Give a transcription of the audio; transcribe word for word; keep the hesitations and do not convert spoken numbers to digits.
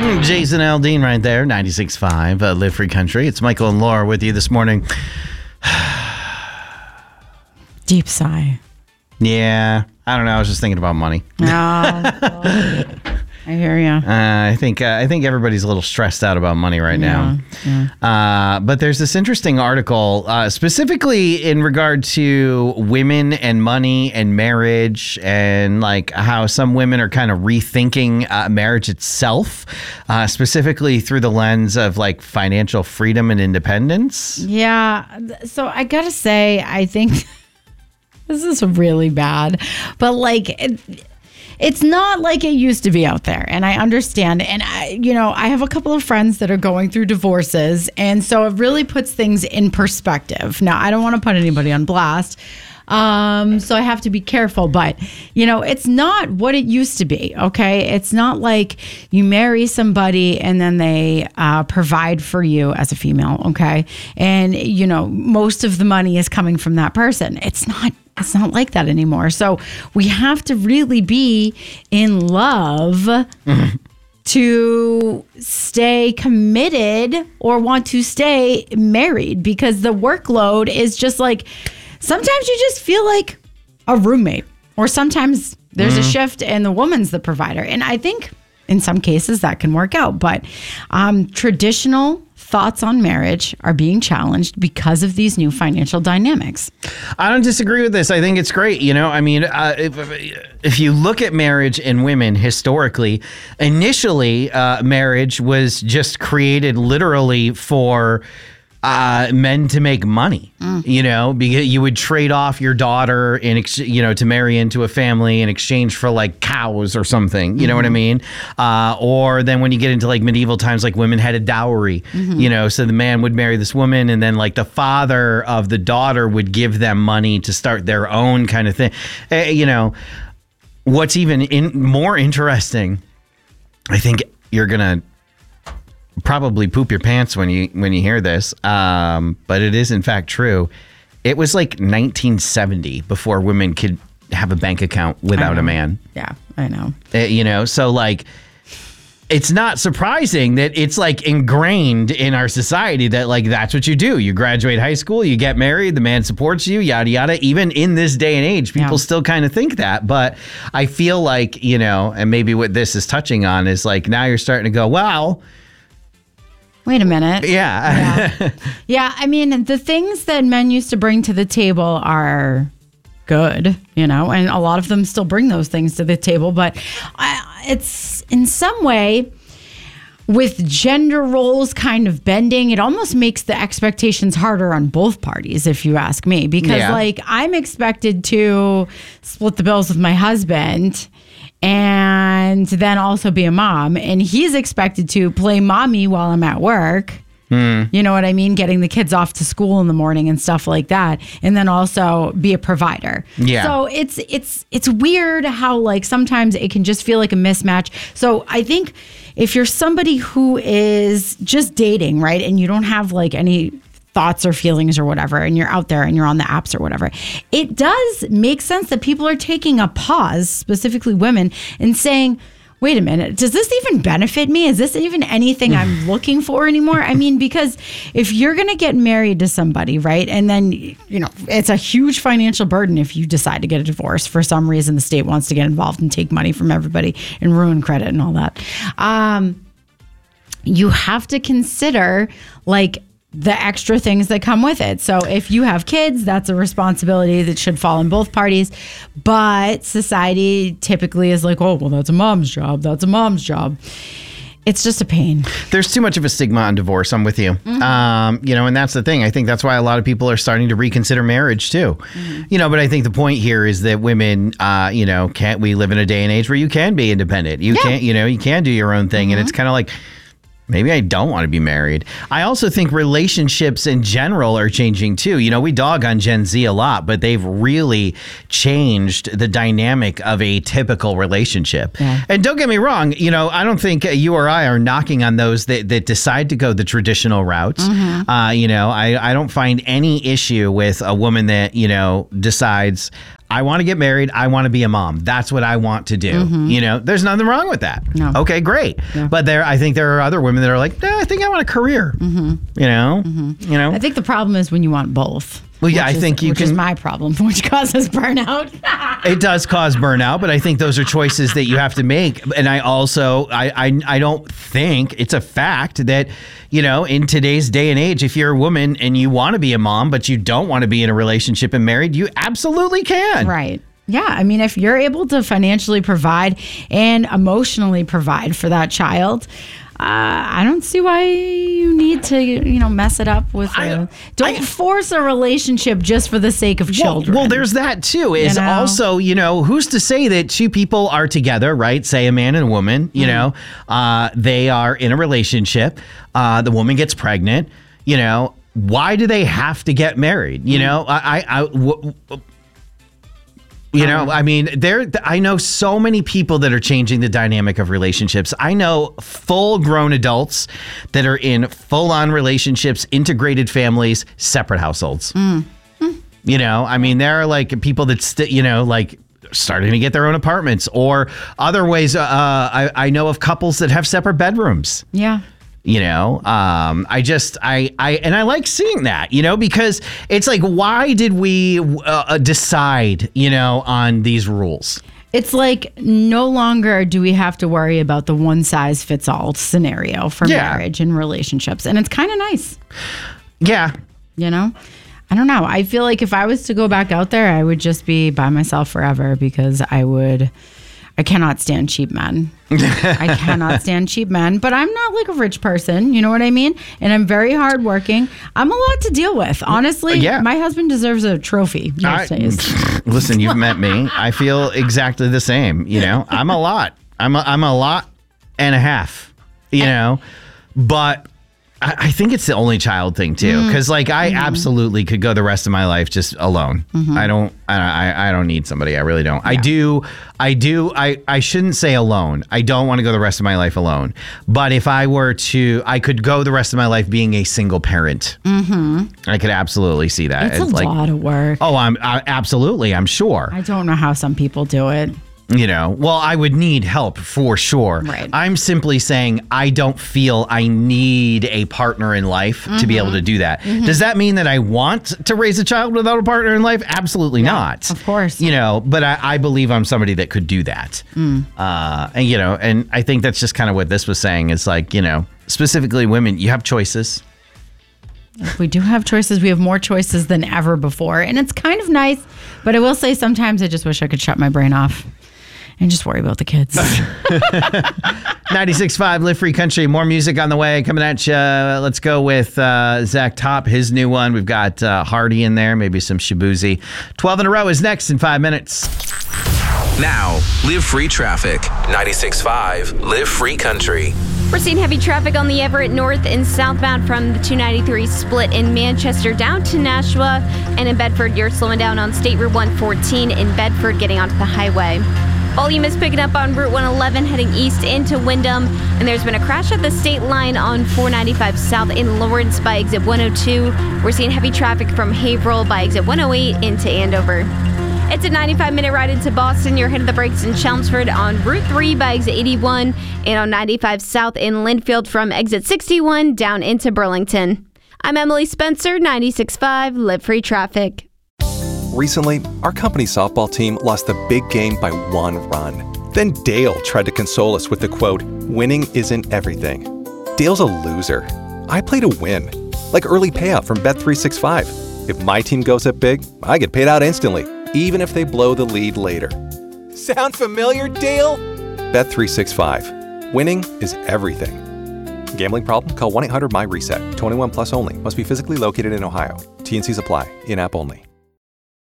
Jason Aldean right there, ninety-six point five, uh, Live Free Country. It's Michael and Laura with you this morning. Deep sigh. Yeah, I don't know. I was just thinking about money. Oh, well, I hear you. Uh, I think uh, I think everybody's a little stressed out about money right Yeah, now. Uh, but there's this interesting article uh, specifically in regard to women and money and marriage and like how some women are kind of rethinking uh, marriage itself, uh, specifically through the lens of like financial freedom and independence. Yeah. So I gotta say, I think this is really bad, but like. It, It's not like it used to be out there. And I understand. And, I, you know, I have a couple of friends that are going through divorces. And so it really puts things in perspective. Now, I don't want to put anybody on blast. Um, so I have to be careful. But, you know, it's not what it used to be. Okay. It's not like you marry somebody and then they uh, provide for you as a female. Okay. And, you know, most of the money is coming from that person. It's not. It's not like that anymore. So we have to really be in love mm-hmm. to stay committed or want to stay married, because the workload is just like, sometimes you just feel like a roommate, or sometimes there's mm-hmm. a shift and the woman's the provider. And I think in some cases that can work out. But um, traditional thoughts on marriage are being challenged because of these new financial dynamics. I don't disagree with this. I think it's great. You know, I mean, uh, if, if you look at marriage and women historically, initially uh, marriage was just created literally for Uh, men to make money, mm. you know, because you would trade off your daughter in, ex- you know, to marry into a family in exchange for like cows or something, you mm-hmm. know what I mean? Uh, or then when you get into like medieval times, like women had a dowry, mm-hmm. you know, so the man would marry this woman and then like the father of the daughter would give them money to start their own kind of thing. Uh, you know, what's even in, more interesting, I think you're going to probably poop your pants when you when you hear this, um, but it is in fact true. It was like nineteen seventy before women could have a bank account without a man. Yeah, I know. Uh, you know, so like, it's not surprising that it's like ingrained in our society that like that's what you do. You graduate high school, you get married, the man supports you, yada yada. Even in this day and age, people yeah. still kind of think that. But I feel like, you know, and maybe what this is touching on is like now you're starting to go, wow. Wait a minute. Yeah. yeah. Yeah. I mean, the things that men used to bring to the table are good, you know, and a lot of them still bring those things to the table. But I, it's in some way, with gender roles kind of bending, it almost makes the expectations harder on both parties, if you ask me. Because, yeah. like, I'm expected to split the bills with my husband and then also be a mom. And he's expected to play mommy while I'm at work. Mm. You know what I mean? Getting the kids off to school in the morning and stuff like that. And then also be a provider. Yeah. So it's it's it's weird how like sometimes it can just feel like a mismatch. So I think if you're somebody who is just dating, right, and you don't have like any thoughts or feelings or whatever, and you're out there and you're on the apps or whatever, it does make sense that people are taking a pause, specifically women, and saying, wait a minute, does this even benefit me? Is this even anything I'm looking for anymore? I mean, because if you're going to get married to somebody, right, and then, you know, it's a huge financial burden if you decide to get a divorce. For some reason, the state wants to get involved and take money from everybody and ruin credit and all that. Um, you have to consider, like, the extra things that come with it. So if you have kids, that's a responsibility that should fall on both parties. But society typically is like, oh, well, that's a mom's job. That's a mom's job. It's just a pain. There's too much of a stigma on divorce. I'm with you. Mm-hmm. Um, you know, and that's the thing. I think that's why a lot of people are starting to reconsider marriage too. Mm-hmm. You know, but I think the point here is that women, uh, you know, can't we live in a day and age where you can be independent. You yeah. can't, you know, you can do your own thing. Mm-hmm. And it's kind of like, maybe I don't want to be married. I also think relationships in general are changing too. You know, we dog on Gen Z a lot, but they've really changed the dynamic of a typical relationship. Yeah. And don't get me wrong, you know, I don't think you or I are knocking on those that, that decide to go the traditional route. Mm-hmm. Uh, you know, I, I don't find any issue with a woman that, you know, decides I want to get married. I want to be a mom. That's what I want to do. Mm-hmm. You know, there's nothing wrong with that. No. Okay, great. Yeah. But there, I think there are other women that are like, eh, I think I want a career. Mm-hmm. You know, mm-hmm. you know. I think the problem is when you want both. Well, yeah, I is, think you which can. Which is my problem, which causes burnout. It does cause burnout, but I think those are choices that you have to make. And I also, I, I, I don't think it's a fact that, you know, in today's day and age, if you're a woman and you want to be a mom, but you don't want to be in a relationship and married, you absolutely can. Right. Yeah. I mean, if you're able to financially provide and emotionally provide for that child, Uh, I don't see why you need to, you know, mess it up with. A, I, don't I, force a relationship just for the sake of children. Well, well there's that too. Is you know? Also, you know, who's to say that two people are together, right? Say a man and a woman. You mm. know, uh, they are in a relationship. Uh, the woman gets pregnant. You know, why do they have to get married? You mm. know, I, I, I w- w- You know, I mean, there. I know so many people that are changing the dynamic of relationships. I know full-grown adults that are in full-on relationships, integrated families, separate households. Mm. Mm. You know, I mean, there are like people that, st- you know, like starting to get their own apartments or other ways. Uh, I, I know of couples that have separate bedrooms. Yeah. You know, um, I just, I, I, and I like seeing that, you know, because it's like, why did we uh, decide, you know, on these rules? It's like no longer do we have to worry about the one size fits all scenario for yeah. marriage and relationships. And it's kind of nice. Yeah. You know, I don't know. I feel like if I was to go back out there, I would just be by myself forever because I would. I cannot stand cheap men. I cannot stand cheap men, but I'm not like a rich person. You know what I mean? And I'm very hardworking. I'm a lot to deal with. Honestly, yeah. My husband deserves a trophy most I, days. Listen, you've met me. I feel exactly the same. You know, I'm a lot. I'm a, I'm a lot and a half, you know, but I, I think it's the only child thing too. Cause like I mm-hmm. absolutely could go the rest of my life just alone. Mm-hmm. I don't, I, I don't need somebody. I really don't. Yeah. I do. I do. I, I shouldn't say alone. I don't want to go the rest of my life alone. But if I were to, I could go the rest of my life being a single parent. Mm-hmm. I could absolutely see that. It's, it's a like, lot of work. Oh, I'm I, absolutely. I'm sure. I don't know how some people do it. You know, well, I would need help for sure. Right. I'm simply saying I don't feel I need a partner in life mm-hmm. to be able to do that. Mm-hmm. Does that mean that I want to raise a child without a partner in life? Absolutely yeah, not. Of course. You know, but I, I believe I'm somebody that could do that. Mm. Uh, and, you know, and I think that's just kind of what this was saying is like, you know, specifically women, you have choices. We do have choices. We have more choices than ever before. And it's kind of nice. But I will say sometimes I just wish I could shut my brain off and just worry about the kids. ninety-six point five Live Free Country. More music on the way coming at you. Let's go with uh, Zach Top, his new one. We've got uh, Hardy in there, maybe some Shabuzi. twelve in a row is next in five minutes. Now, Live Free Traffic. ninety-six point five Live Free Country. We're seeing heavy traffic on the Everett North and southbound from the two ninety-three split in Manchester down to Nashua. And in Bedford, you're slowing down on State Route one fourteen in Bedford getting onto the highway. Volume is picking up on Route one eleven heading east into Windham. And there's been a crash at the state line on four ninety-five south in Lawrence by exit one oh two. We're seeing heavy traffic from Haverhill by exit one oh eight into Andover. It's a ninety-five minute ride into Boston. You're hitting the brakes in Chelmsford on Route three by exit eighty-one and on ninety-five south in Linfield from exit sixty-one down into Burlington. I'm Emily Spencer, ninety-six point five Live Free Traffic. Recently, our company softball team lost the big game by one run. Then Dale tried to console us with the quote, "Winning isn't everything." Dale's a loser. I play to win, like early payout from Bet three sixty-five. If my team goes up big, I get paid out instantly, even if they blow the lead later. Sound familiar, Dale? Bet three sixty-five. Winning is everything. Gambling problem? Call one eight hundred M Y RESET. twenty-one plus only. Must be physically located in Ohio. T and C's apply. In-app only.